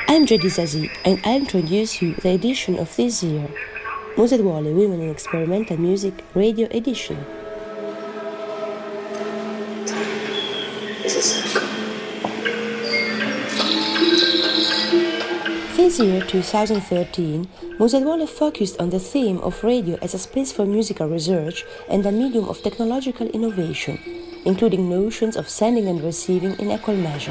I'm Jody Zazi, and I'll introduce you the edition of this year, Muset Wally Women in Experimental Music Radio Edition. This year, 2013, Muset Wally focused on the theme of radio as a space for musical research and a medium of technological innovation, including notions of sending and receiving in equal measure.